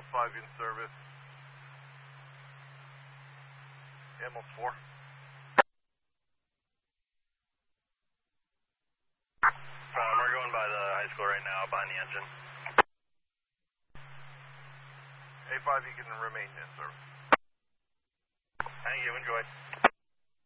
5 in service. Almost 4. We're going by the high school right now, behind the engine. A5, you can remain in service. Thank you, enjoy.